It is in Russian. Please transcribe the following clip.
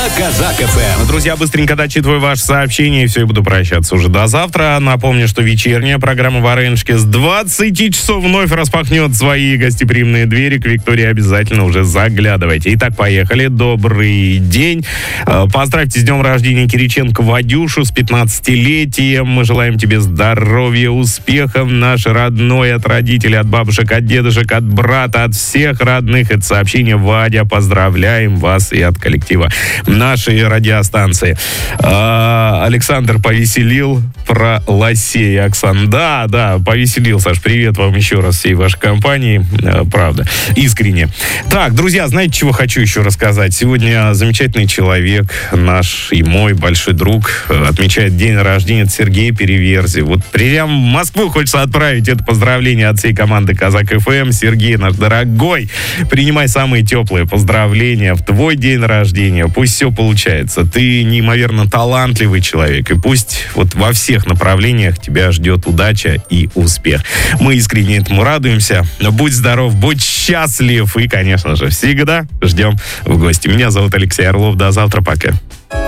Казак ФМ. Друзья, быстренько дочитываю ваше сообщение, и все, и буду прощаться уже до завтра. Напомню, что вечерняя программа «Варенушки» с 20 часов вновь распахнет свои гостеприимные двери. К Виктории обязательно уже заглядывайте. Итак, поехали. Добрый день. Поздравьте с днем рождения Кириченко Вадюшу с 15-летием. Мы желаем тебе здоровья, успехов. Наш родной, от родителей, от бабушек, от дедушек, от брата, от всех родных. Это сообщение Вадя. Поздравляем вас и от коллектива нашей радиостанции. Александр повеселил про лосей. Оксан. Да, повеселил, Саш. Привет вам еще раз всей вашей компании. Правда. Искренне. Так, друзья, знаете, чего хочу еще рассказать? Сегодня замечательный человек, наш и мой большой друг, отмечает день рождения. Это Сергей Переверзи. Вот прям в Москву хочется отправить это поздравление от всей команды Казак ФМ. Сергей, наш дорогой, принимай самые теплые поздравления в твой день рождения. Пусть все получается. Ты неимоверно талантливый человек. И пусть вот во всех направлениях тебя ждет удача и успех. Мы искренне этому радуемся. Будь здоров, будь счастлив. И, конечно же, всегда ждем в гости. Меня зовут Алексей Орлов. До завтра. Пока.